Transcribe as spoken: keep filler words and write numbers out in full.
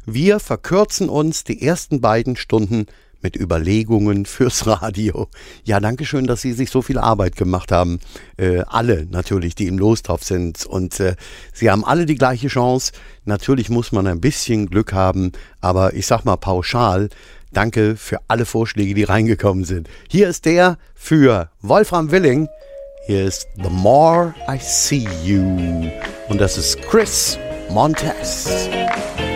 Wir verkürzen uns die ersten beiden Stunden mit Überlegungen fürs Radio. Ja, danke schön, dass Sie sich so viel Arbeit gemacht haben. Äh, alle natürlich, die im Lostopf sind. Und äh, Sie haben alle die gleiche Chance. Natürlich muss man ein bisschen Glück haben, aber ich sag mal pauschal, danke für alle Vorschläge, die reingekommen sind. Hier ist der für Wolfram Willing. Hier ist The More I See You. Und das ist Chris Montez.